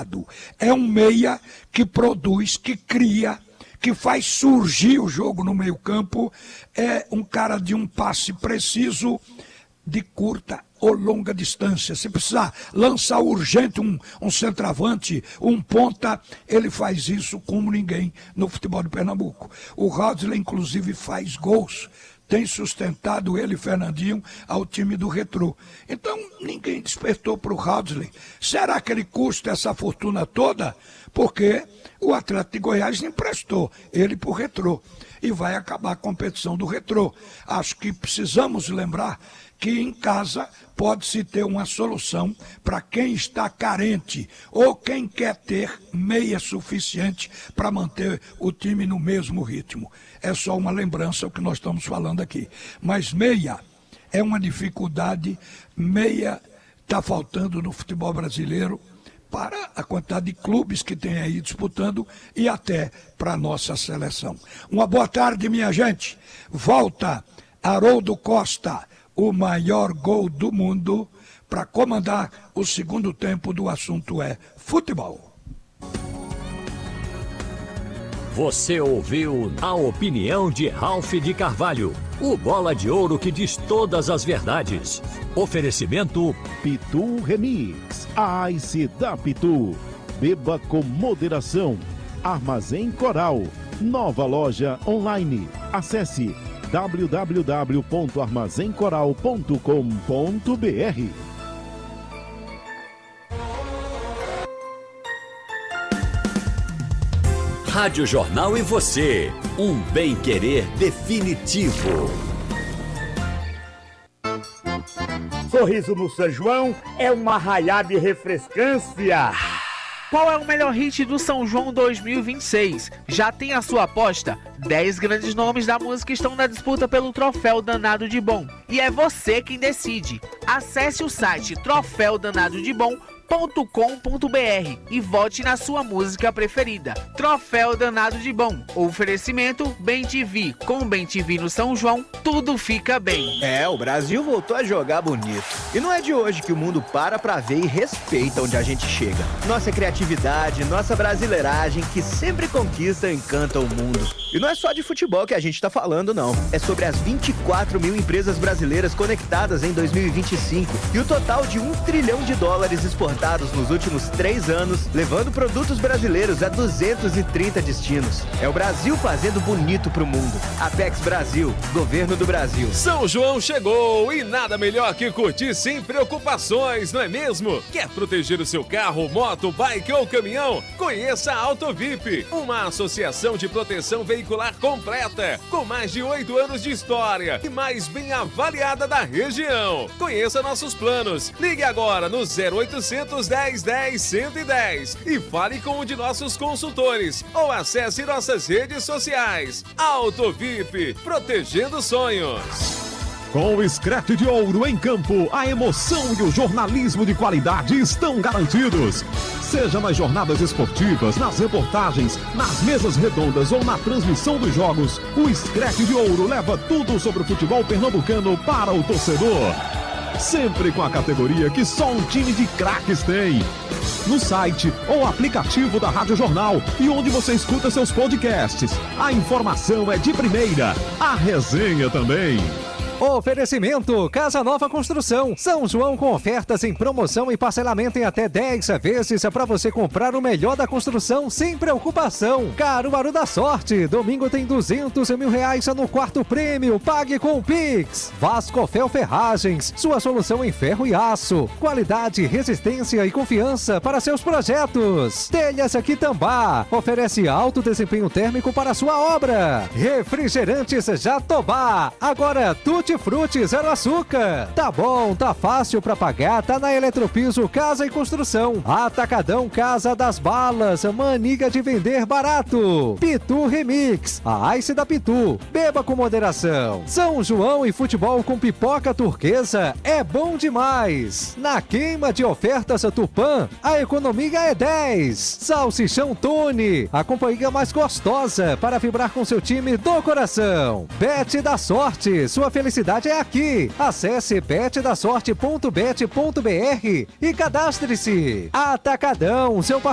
avançado. É um meia que produz, que cria, que faz surgir o jogo no meio-campo. É um cara de um passe preciso, de curta ou longa distância. Se precisar lançar urgente um centroavante, um ponta, ele faz isso como ninguém no futebol de Pernambuco. O Rodsley, inclusive, faz gols. Tem sustentado ele, Fernandinho, ao time do Retrô. Então, ninguém despertou para o Rodsley. Será que ele custa essa fortuna toda? Porque o Atlético de Goiás emprestou ele para o Retrô. E vai acabar a competição do Retrô. Acho que precisamos lembrar que em casa pode-se ter uma solução para quem está carente ou quem quer ter meia suficiente para manter o time no mesmo ritmo. É só uma lembrança o que nós estamos falando aqui. Mas meia é uma dificuldade, meia está faltando no futebol brasileiro para a quantidade de clubes que tem aí disputando e até para a nossa seleção. Uma boa tarde, minha gente. Volta Haroldo Costa, o maior gol do mundo, para comandar o segundo tempo do assunto é futebol. Você ouviu a opinião de Ralph de Carvalho, o bola de ouro que diz todas as verdades. Oferecimento Pitu Remix, a Ice da Pitu. Beba com moderação. Armazém Coral, nova loja online. Acesse www.armazencoral.com.br. Rádio Jornal e você, um bem-querer definitivo. Sorriso no São João é uma arraiada de refrescância. Qual é o melhor hit do São João 2026? Já tem a sua aposta? 10 grandes nomes da música estão na disputa pelo Troféu Danado de Bom. E é você quem decide. Acesse o site troféudanadodebom.com.br e vote na sua música preferida. Troféu Danado de Bom. Oferecimento Bem TV. Com Bem TV no São João, tudo fica bem. O Brasil voltou a jogar bonito. E não é de hoje que o mundo para pra ver e respeita onde a gente chega. Nossa criatividade, nossa brasileiragem, que sempre conquista e encanta o mundo. E não é só de futebol que a gente tá falando, não. É sobre as 24 mil empresas brasileiras conectadas em 2025 e o total de $1 trilhão exportados nos últimos 3 anos, levando produtos brasileiros a 230 destinos. É o Brasil fazendo bonito pro mundo. Apex Brasil, Governo do Brasil. São João chegou e nada melhor que curtir sem preocupações, não é mesmo? Quer proteger o seu carro, moto, bike ou caminhão? Conheça a AutoVip, uma associação de proteção veicular completa, com mais de 8 anos de história e mais bem avaliada da região. Conheça nossos planos. Ligue agora no 0800 10 10 110 e fale com um de nossos consultores ou acesse nossas redes sociais. AutoVip, protegendo sonhos. Com o Scratch de Ouro em campo, a emoção e o jornalismo de qualidade estão garantidos. Seja nas jornadas esportivas, nas reportagens, nas mesas redondas ou na transmissão dos jogos, o Scratch de Ouro leva tudo sobre o futebol pernambucano para o torcedor. Sempre com a categoria que só um time de craques tem. No site ou aplicativo da Rádio Jornal e onde você escuta seus podcasts. A informação é de primeira, a resenha também. Oferecimento Casa Nova Construção. São João com ofertas em promoção e parcelamento em até 10 vezes para você comprar o melhor da construção sem preocupação. Caruaru da Sorte. Domingo tem R$200 mil no quarto prêmio. Pague com o Pix. Vascofel Ferragens. Sua solução em ferro e aço. Qualidade, resistência e confiança para seus projetos. Telhas Aquitambá. Oferece alto desempenho térmico para sua obra. Refrigerantes Jatobá. Agora Tutti Frutti zero açúcar. Tá bom, tá fácil pra pagar, tá na Eletropiso Casa e Construção. Atacadão Casa das Balas, maniga de vender barato. Pitu Remix, a Ice da Pitu. Beba com moderação. São João e futebol com pipoca turquesa é bom demais. Na queima de ofertas Tupã, a economia é 10. Salsichão Tune, a companhia mais gostosa para vibrar com seu time do coração. Bet da Sorte, sua felicidade é aqui. Acesse betdasorte.bet.br e cadastre-se. Atacadão, seu